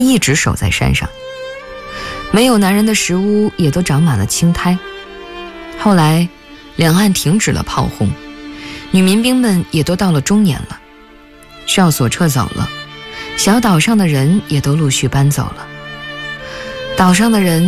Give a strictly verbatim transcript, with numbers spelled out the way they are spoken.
一直守在山上。没有男人的石屋也都长满了青苔。后来两岸停止了炮轰，女民兵们也都到了中年了，哨所撤走了，小岛上的人也都陆续搬走了。岛上的人